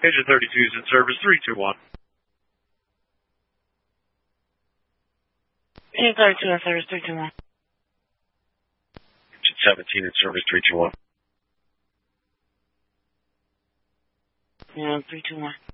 Engine 32 is in service 321. Engine 32 in service 321. Engine 17 in service 321. Yeah, 321.